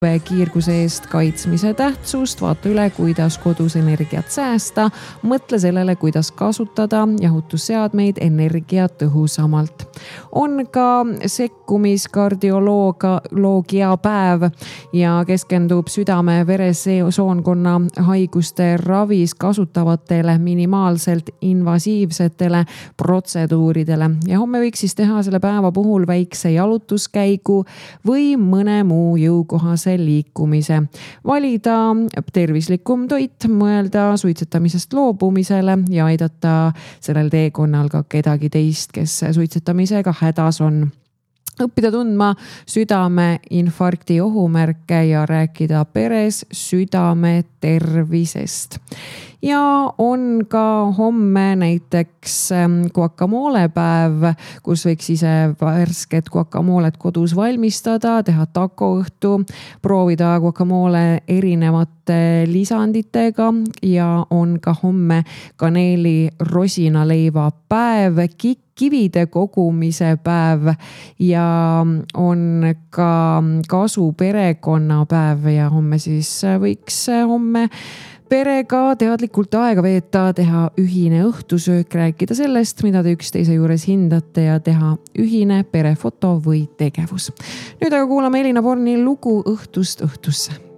kiirguse eest kaitsmise tähtsust, vaata üle, kuidas kodus energiat säästa, mõtle sellele, kuidas kasutada jahutusseadmeid energiatõhusamalt. On ka sekkumiskardioloogia päev ja keskendub südame-veresoonkonna haiguste ravis kasutavatele minimaalselt invasiivsetele protseduuridele. Ja homme võiks siis teha selle päeva puhul väikse jalutuskäigu või mõne muu jõukohase liikumise. Valida tervislikum toit, mõelda suitsetamisest loobumisele ja aidata sellel teekonnal ka kedagi teist, kes suitsetamisega hädas on. Õppida tundma südameinfarkti ohumärke ja rääkida peres südame tervisest. Ja on ka homme näiteks guacamole päev, kus võiks ise värsket guacamolet kodus valmistada, teha takoõhtu, proovida guacamole erinevate lisanditega ja on ka homme kaneeli rosinaleiva päev, kivide kogumise päev ja on ka kasu perekonnapäev ja homme siis võiks perega teadlikult aega veeta, teha ühine õhtusöök, rääkida sellest, mida te üksteise juures hindate ja teha ühine perefoto või tegevus. Nüüd aga kuulame Elina Borni lugu Õhtust õhtusse.